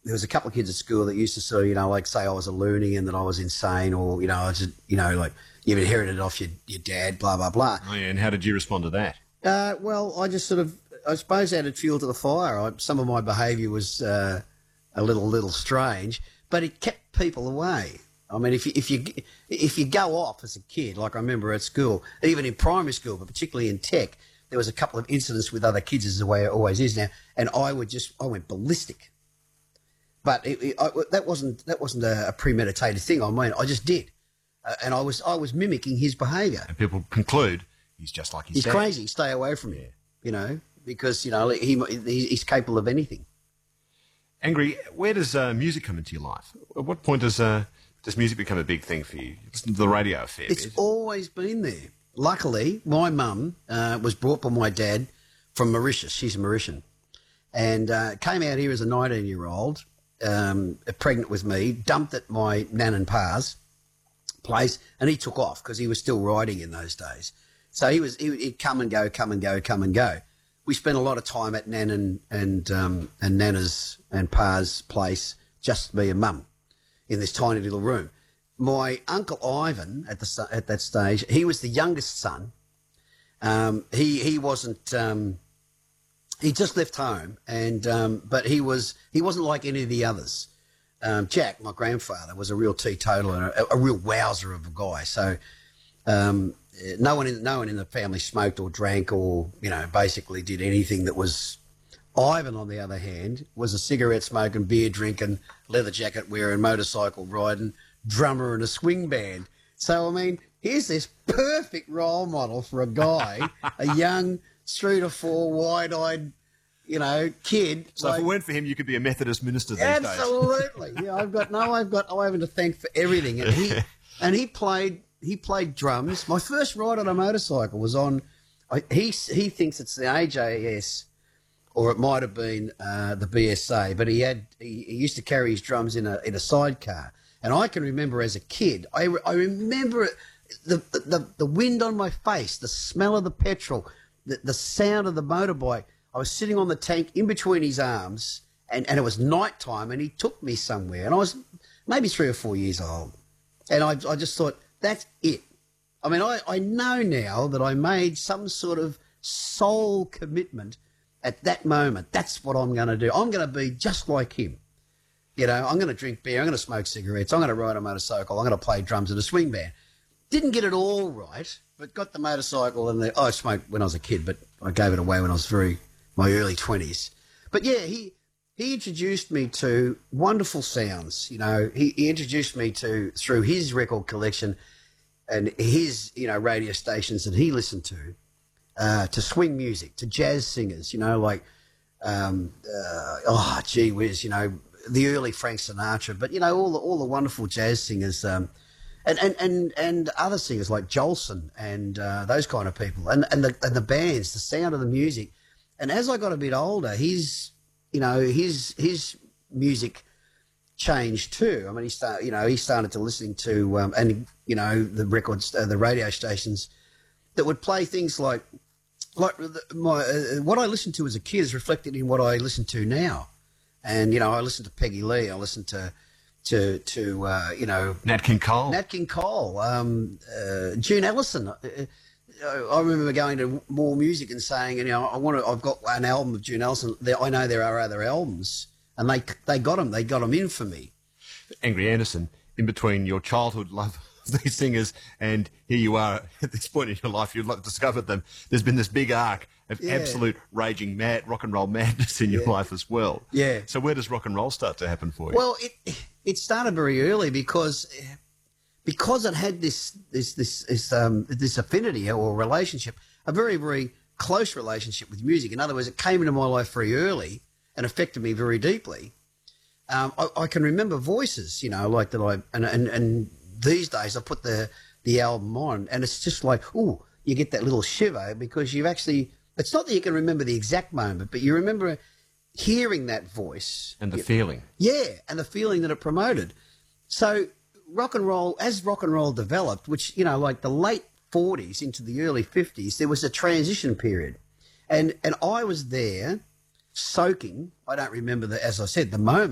there was a couple of kids at school that used to sort of, like say I was a loony and that I was insane, or I was just, like you've inherited it off your dad, blah blah blah. Oh yeah, and how did you respond to that? Well, I just sort of, I suppose, added fuel to the fire. Some of my behaviour was a little strange, but it kept people away. I mean, if you go off as a kid, like I remember at school, even in primary school, but particularly in tech, there was a couple of incidents with other kids, as the way it always is now, and I went ballistic. But that wasn't a premeditated thing. I mean, I just did, and I was mimicking his behaviour. And people conclude he's just like his dad. He's crazy. Stay away from him. Because he's capable of anything. Angry, where does music come into your life? At what point does music become a big thing for you? You listen to the radio a fair bit. It's always been there. Luckily, my mum was brought by my dad from Mauritius. She's a Mauritian. And came out here as a 19-year-old, pregnant with me, dumped at my nan and pa's place, and he took off because he was still riding in those days. So he'd come and go, come and go, come and go. We spent a lot of time at Nan and Nana's and Pa's place, just me and Mum, in this tiny little room. My Uncle Ivan at that stage, he was the youngest son. He wasn't. He just left home, but he wasn't like any of the others. Jack, my grandfather, was a real teetotaler and a real wowser of a guy. So. No one in the family smoked or drank or, basically did anything that was. Ivan, on the other hand, was a cigarette smoking, beer drinking, leather jacket wearing, motorcycle riding, drummer in a swing band. So, I mean, here's this perfect role model for a guy, a young 3 to 4 wide-eyed, kid. So if it weren't for him, you could be a Methodist minister these days. Absolutely. Yeah, I've got Ivan to thank for everything. And he played drums. My first ride on a motorcycle was on. He thinks it's the AJS, or it might have been the BSA. But he used to carry his drums in a sidecar. And I can remember as a kid. I remember it, the wind on my face, the smell of the petrol, the sound of the motorbike. I was sitting on the tank in between his arms, and it was night time, and he took me somewhere, and I was maybe 3 or 4 years old, and I just thought. That's it. I mean, I know now that I made some sort of soul commitment at that moment. That's what I'm going to do. I'm going to be just like him. I'm going to drink beer. I'm going to smoke cigarettes. I'm going to ride a motorcycle. I'm going to play drums in a swing band. Didn't get it all right, but got the motorcycle and I smoked when I was a kid, but I gave it away when I was my early 20s. But yeah, he introduced me to wonderful sounds. He introduced me through his record collection and his, radio stations that he listened to swing music, to jazz singers, like, gee whiz, the early Frank Sinatra, but, all the wonderful jazz singers, and other singers like Jolson and those kind of people, and the bands, the sound of the music. And as I got a bit older, his music changed too. I mean, he started to listening to the records, the radio stations that would play things like what I listened to as a kid is reflected in what I listen to now. And I listened to Peggy Lee. I listened to Nat King Cole. June Ellison. I remember going to More Music and saying, I've got an album of June Ellison. I know there are other albums, and they got them. They got them in for me. Angry Anderson, in between your childhood love of these singers and here you are at this point in your life, you've discovered them. There's been this big arc of absolute raging rock and roll madness in your life as well. Yeah. So where does rock and roll start to happen for you? Well, it started very early because it had this affinity or relationship, a very, very close relationship with music. In other words, it came into my life very early and affected me very deeply. I can remember voices, like that and these days I put the album on and it's just like, ooh, you get that little shiver because you've actually, it's not that you can remember the exact moment, but you remember hearing that voice. And the feeling. Yeah, and the feeling that it promoted. So rock and roll developed, which, like the late 40s into the early 50s, there was a transition period. And I was there soaking, I don't remember as I said, the moment.